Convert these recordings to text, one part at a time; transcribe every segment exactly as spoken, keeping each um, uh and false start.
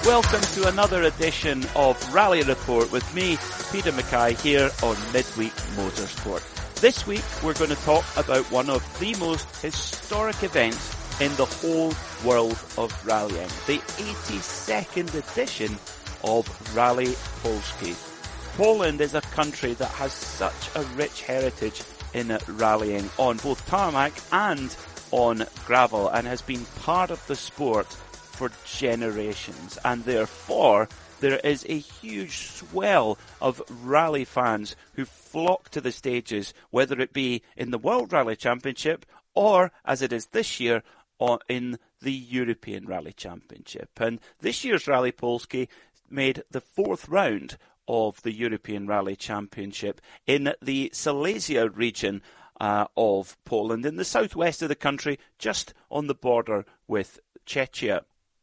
Welcome to another edition of Rally Report with me, Peter Mackay, here on Midweek Motorsport. This week we're going to talk about one of the most historic events in the whole world of rallying, the eighty-second edition of Rally Polski. Poland is a country that has such a rich heritage in rallying on both tarmac and on gravel, and has been part of the sport for generations, and therefore there is a huge swell of rally fans who flock to the stages, whether it be in the World Rally Championship or, as it is this year, in the European Rally Championship. And this year's Rally Polski made the fourth round of the European Rally Championship in the Silesia region uh, of Poland, in the southwest of the country, just on the border with Czechia.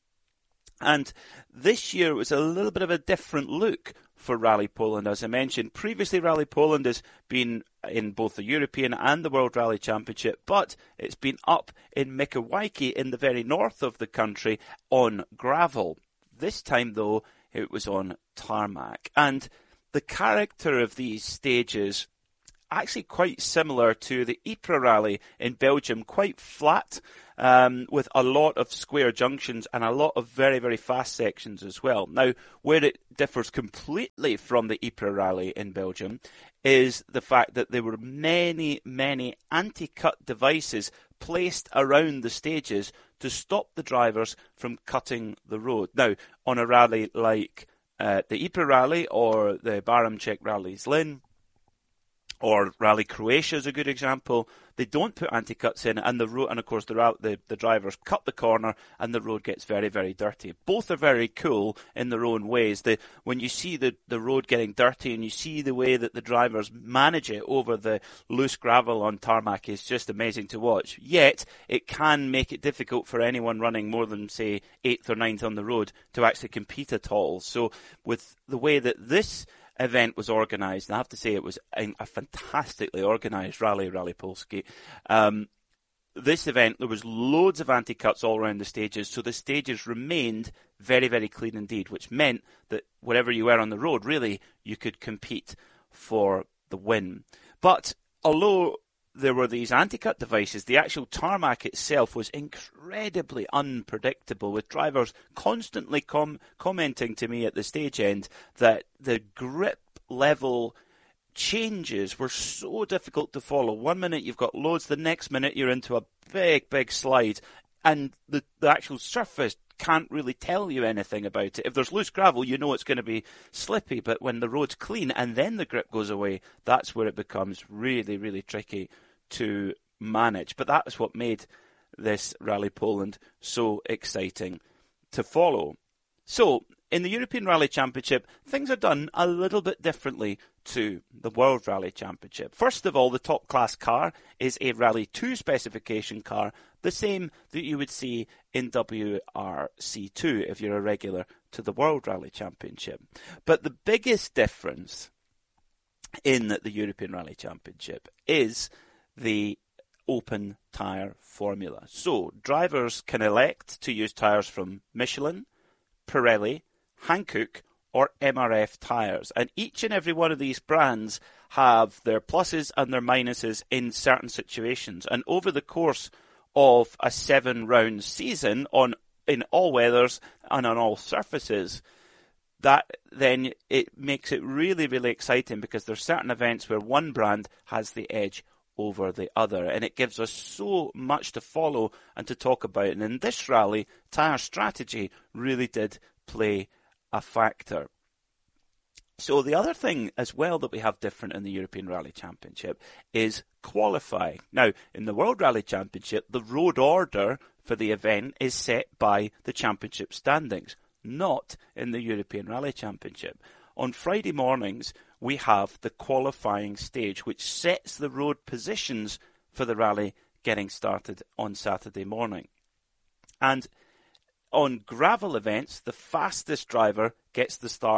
And this year was a little bit of a different look for Rally Poland. As I mentioned, previously Rally Poland has been in both the European and the World Rally Championship, but it's been up in Mikołajki in the very north of the country on gravel. This time, though, it was on tarmac. And the character of these stages actually quite similar to the Ypres Rally in Belgium, quite flat, um, with a lot of square junctions and a lot of very, very fast sections as well. Now, where it differs completely from the Ypres Rally in Belgium is the fact that there were many, many anti-cut devices placed around the stages to stop the drivers from cutting the road. Now, on a rally like uh, the Ypres Rally or the Barham-Czech Rally Zlin, or Rally Croatia is a good example, they don't put anti-cuts in, and the road, and of course the, the the drivers cut the corner, and the road gets very, very dirty. Both are very cool in their own ways. The, when you see the, the road getting dirty, and you see the way that the drivers manage it over the loose gravel on tarmac, is just amazing to watch. Yet, it can make it difficult for anyone running more than, say, eighth or ninth on the road to actually compete at all. So, with the way that this event was organised, and I have to say it was a, a fantastically organised rally, Rally Polski. Um, this event, there was loads of anti-cuts all around the stages, so the stages remained very, very clean indeed, which meant that wherever you were on the road, really, you could compete for the win. But although there were these anti-cut devices, the actual tarmac itself was incredibly unpredictable, with drivers constantly com- commenting to me at the stage end that the grip level changes were so difficult to follow. One minute you've got loads, the next minute you're into a big, big slide, and the, the actual surface can't really tell you anything about it. If there's loose gravel, you know it's going to be slippy, but when the road's clean and then the grip goes away, that's where it becomes really, really tricky to manage. But that is what made this Rally Poland so exciting to follow. So, in the European Rally Championship, things are done a little bit differently to the World Rally Championship. First of all, the top class car is a Rally two specification car, the same that you would see in W R C two if you're a regular to the World Rally Championship. But the biggest difference in the European Rally Championship is the open tyre formula. So, drivers can elect to use tyres from Michelin, Pirelli, Hankook or M R F tyres, and each and every one of these brands have their pluses and their minuses in certain situations, and over the course of a seven round season on in all weathers and on all surfaces, that then it makes it really, really exciting, because there's certain events where one brand has the edge over the other, and it gives us so much to follow and to talk about. And in this rally, tyre strategy really did play a factor. So the other thing as well that we have different in the European Rally Championship is qualifying. Now, in the World Rally Championship, the road order for the event is set by the championship standings, not in the European Rally Championship. On Friday mornings, we have the qualifying stage, which sets the road positions for the rally getting started on Saturday morning. And on gravel events, the fastest driver gets the start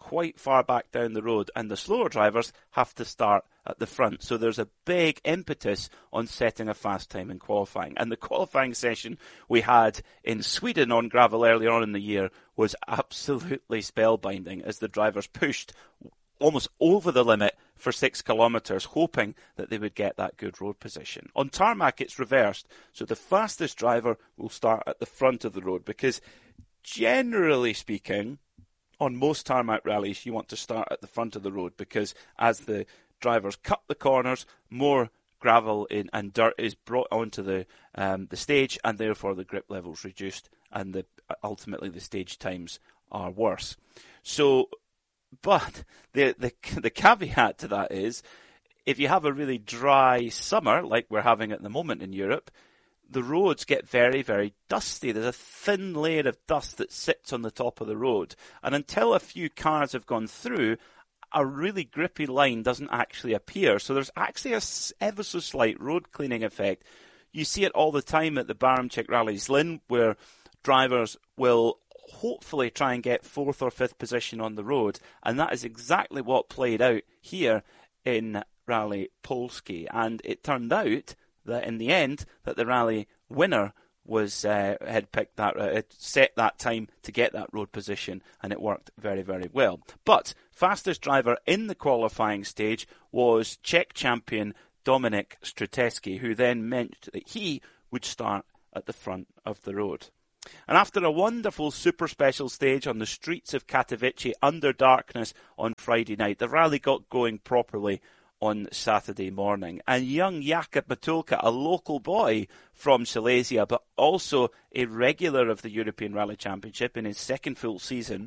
quite far back down the road, and the slower drivers have to start at the front. So there's a big impetus on setting a fast time in qualifying. And the qualifying session we had in Sweden on gravel earlier on in the year was absolutely spellbinding as the drivers pushed almost over the limit for six kilometres, hoping that they would get that good road position. On tarmac, it's reversed. So the fastest driver will start at the front of the road because, generally speaking, on most tarmac rallies, you want to start at the front of the road because as the drivers cut the corners, more gravel in, and dirt is brought onto the um, the stage, and therefore the grip levels reduced, and the, ultimately the stage times are worse. So, but the, the the caveat to that is, if you have a really dry summer like we're having at the moment in Europe, the roads get very, very dusty. There's a thin layer of dust that sits on the top of the road, and until a few cars have gone through, a really grippy line doesn't actually appear. So there's actually a ever so slight road cleaning effect. You see it all the time at the Barham-Czech rallies, Lynn, where drivers will hopefully try and get fourth or fifth position on the road. And that is exactly what played out here in Rally Polski. And it turned out that in the end, that the rally winner was uh, had picked that, uh, had set that time to get that road position, and it worked very, very well. But fastest driver in the qualifying stage was Czech champion Dominik Strutecký, who then meant that he would start at the front of the road. And after a wonderful super special stage on the streets of Katowice under darkness on Friday night, the rally got going properly on Saturday morning. And young Jakub Matulka, a local boy from Silesia, but also a regular of the European Rally Championship in his second full season,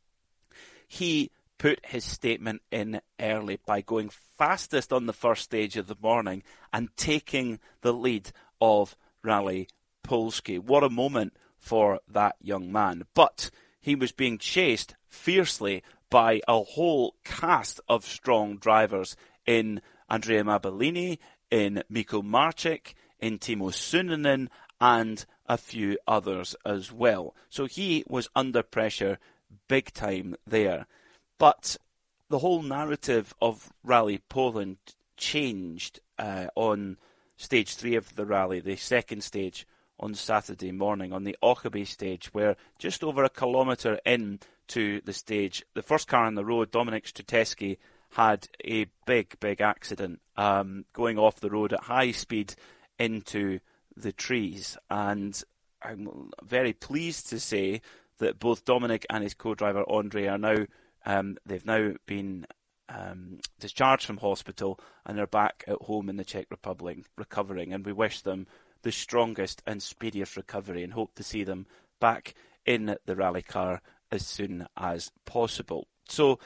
he put his statement in early by going fastest on the first stage of the morning and taking the lead of Rally Polski. What a moment for that young man. But he was being chased fiercely by a whole cast of strong drivers in Andrea Mabellini, in Mikko Marcik, in Timo Sunninen, and a few others as well. So he was under pressure big time there. But the whole narrative of Rally Poland changed uh, on stage three of the rally, the second stage on Saturday morning, on the Ocheby stage, where just over a kilometre in to the stage, the first car on the road, Dominik Strutecký, had a big, big accident um, going off the road at high speed into the trees. And I'm very pleased to say that both Dominik and his co-driver Andre are now, um, they've now been um, discharged from hospital and are back at home in the Czech Republic recovering. And we wish them the strongest and speediest recovery and hope to see them back in the rally car as soon as possible. So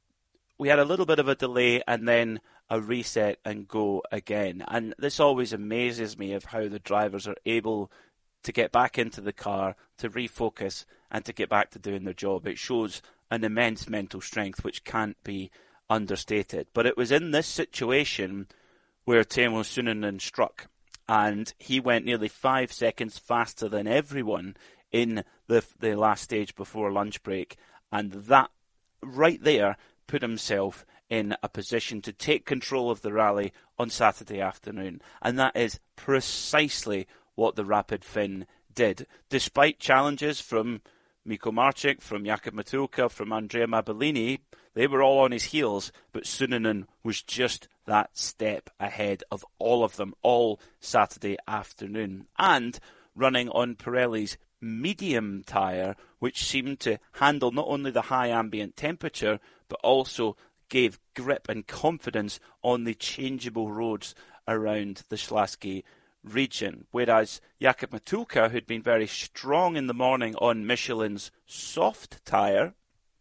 we had a little bit of a delay and then a reset and go again. And this always amazes me of how the drivers are able to get back into the car, to refocus and to get back to doing their job. It shows an immense mental strength which can't be understated. But it was in this situation where Timo Sunninen struck, and he went nearly five seconds faster than everyone in the the last stage before lunch break, and that right there put himself in a position to take control of the rally on Saturday afternoon. And that is precisely what the Rapid Finn did. Despite challenges from Mikko Marcik, from Jakub Matulka, from Andrea Mabellini, they were all on his heels, but Sunninen was just that step ahead of all of them all Saturday afternoon. And running on Pirelli's medium tyre, which seemed to handle not only the high ambient temperature, but also gave grip and confidence on the changeable roads around the Śląskie region. Whereas Jakub Matulka, who'd been very strong in the morning on Michelin's soft tyre,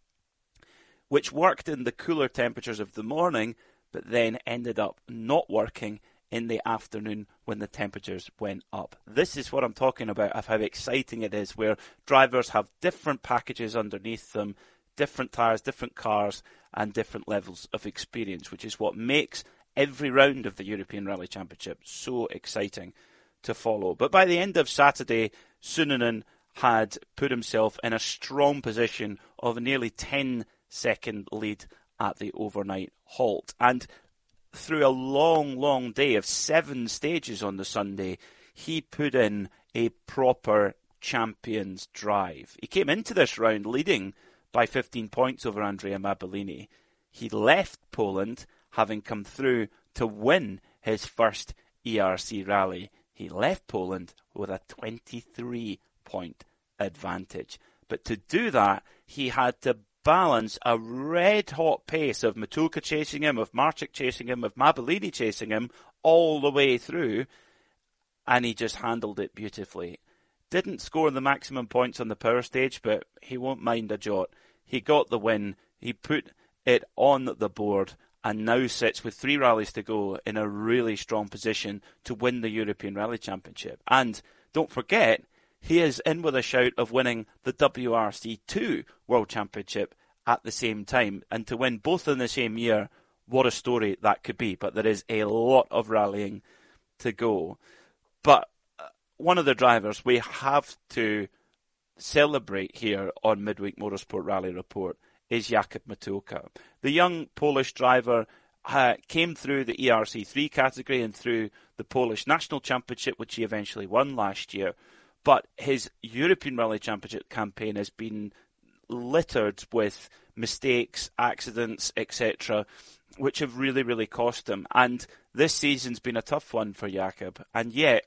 which worked in the cooler temperatures of the morning, but then ended up not working in the afternoon when the temperatures went up. This is what I'm talking about, of how exciting it is, where drivers have different packages underneath them, different tyres, different cars, and different levels of experience, which is what makes every round of the European Rally Championship so exciting to follow. But by the end of Saturday, Sunninen had put himself in a strong position of nearly ten second lead at the overnight halt. And through a long, long day of seven stages on the Sunday, he put in a proper champion's drive. He came into this round leading by fifteen points over Andrea Mabolini. He left Poland having come through to win his first E R C rally. He left Poland with a twenty-three point advantage. But to do that, he had to balance a red-hot pace of Matulka chasing him, of Marchik chasing him, of Mabolini chasing him all the way through, and he just handled it beautifully. Didn't score the maximum points on the power stage, but he won't mind a jot. He got the win, he put it on the board, and now sits with three rallies to go in a really strong position to win the European Rally Championship. And don't forget, he is in with a shout of winning the W R C two World Championship at the same time. And to win both in the same year, what a story that could be. But there is a lot of rallying to go. But one of the drivers we have to celebrate here on Midweek Motorsport Rally Report is Jakub Matulka. The young Polish driver uh, came through the E R C three category and through the Polish National Championship, which he eventually won last year. But his European Rally Championship campaign has been littered with mistakes, accidents, et cetera, which have really, really cost him. And this season's been a tough one for Jakub, and yet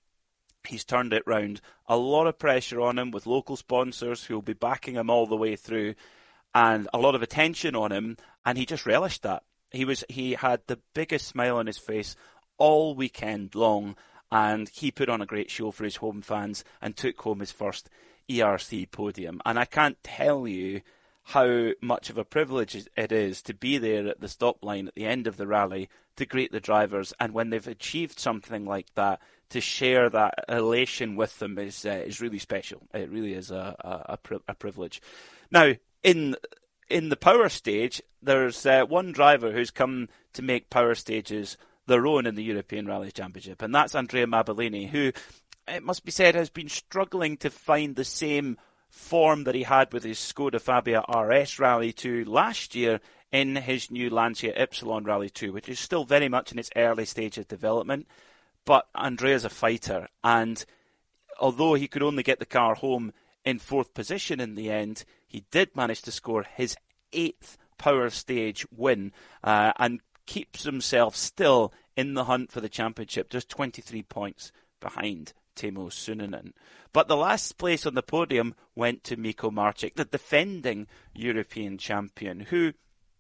he's turned it round. A lot of pressure on him with local sponsors who will be backing him all the way through, and a lot of attention on him, and he just relished that. He was he had the biggest smile on his face all weekend long, and he put on a great show for his home fans and took home his first E R C podium. And I can't tell you how much of a privilege it is to be there at the stop line at the end of the rally to greet the drivers, and when they've achieved something like that, to share that elation with them is uh, is really special. It really is a a, a, pri- a privilege. Now, in in the power stage, there's uh, one driver who's come to make power stages their own in the European Rally Championship, and that's Andrea Mabolini, who, it must be said, has been struggling to find the same form that he had with his Skoda Fabia R S Rally two last year in his new Lancia Ypsilon Rally two, which is still very much in its early stage of development. But Andrea's a fighter, and although he could only get the car home in fourth position in the end, he did manage to score his eighth power stage win uh, and keeps himself still in the hunt for the championship, just twenty-three points behind Teemu Suninen. But the last place on the podium went to Mikko Marchik, the defending European champion, who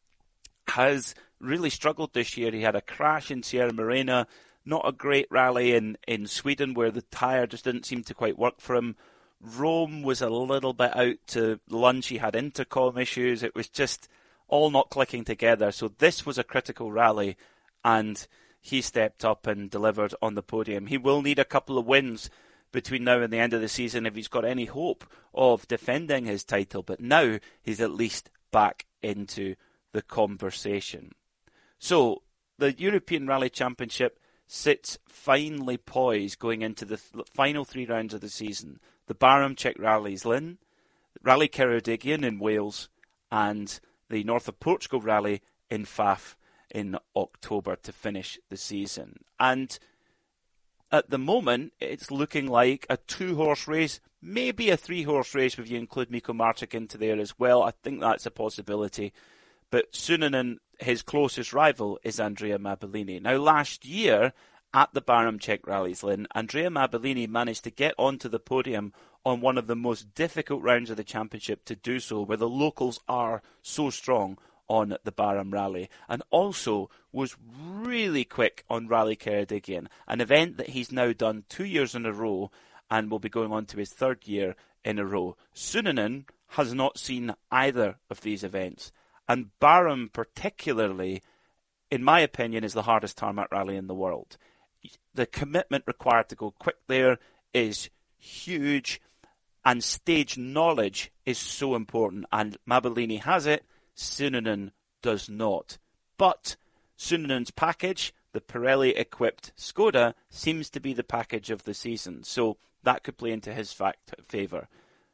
has really struggled this year. He had a crash in Sierra Morena, not a great rally in, in Sweden where the tyre just didn't seem to quite work for him. Rome was a little bit out to lunch. He had intercom issues. It was just all not clicking together. So this was a critical rally, and he stepped up and delivered on the podium. He will need a couple of wins between now and the end of the season if he's got any hope of defending his title. But now he's at least back into the conversation. So the European Rally Championship sits finely poised going into the th- final three rounds of the season. The Barham Czech Rallies Lynn, Rally Ceredigion in Wales, and the North of Portugal Rally in Pfaff in October to finish the season. And at the moment, it's looking like a two-horse race, maybe a three-horse race if you include Mikko Marchik into there as well. I think that's a possibility. But Suninen, his closest rival, is Andrea Mabolini. Now, last year at the Barham Czech Rallies Lynn, Andrea Mabolini managed to get onto the podium on one of the most difficult rounds of the championship to do so, where the locals are so strong on the Barham Rally, and also was really quick on Rally Ceredigion, an event that he's now done two years in a row and will be going on to his third year in a row. Suninen has not seen either of these events, and Barham particularly, in my opinion, is the hardest tarmac rally in the world. The commitment required to go quick there is huge, and stage knowledge is so important, and Mabolini has it, Suninen does not. But Suninen's package, the Pirelli-equipped Skoda, seems to be the package of the season, so that could play into his fact favour.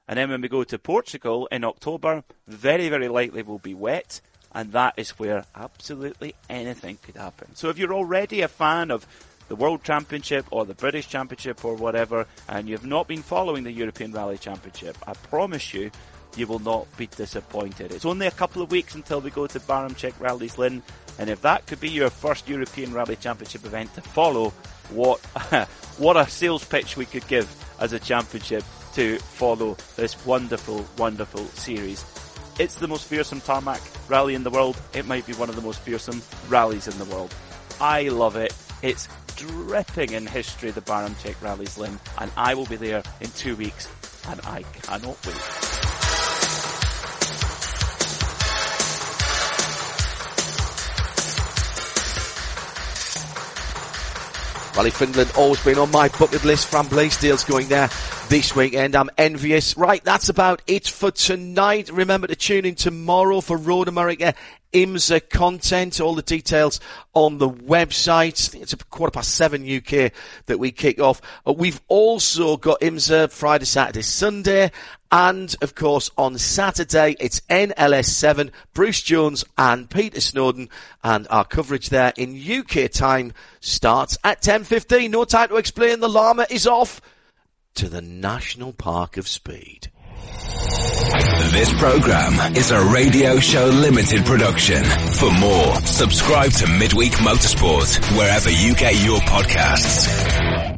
And then when we go to Portugal in October, very, very likely will be wet. And that is where absolutely anything could happen. So if you're already a fan of the World Championship or the British Championship or whatever, and you've not been following the European Rally Championship, I promise you, you will not be disappointed. It's only a couple of weeks until we go to Barmczech Rallies Lynn, and if that could be your first European Rally Championship event to follow, what what a sales pitch we could give as a championship to follow this wonderful, wonderful series. It's the most fearsome tarmac rally in the world. It might be one of the most fearsome rallies in the world. I love it. It's dripping in history, the Barmczech Rallies Lynn, and I will be there in two weeks, and I cannot wait. Rally Finland always been on my bucket list. Fran Blaisdell's going there this weekend. I'm envious. Right, that's about it for tonight. Remember to tune in tomorrow for Road America IMSA content. All the details on the website. I think it's a quarter past seven U K that we kick off. Uh, we've also got IMSA Friday, Saturday, Sunday. And, of course, on Saturday, it's N L S seven, Bruce Jones and Peter Snowden. And our coverage there in U K time starts at ten fifteen. No time to explain. The llama is off to the National Park of Speed. This program is a Radio Show Limited production. For more, subscribe to Midweek Motorsport wherever you get your podcasts.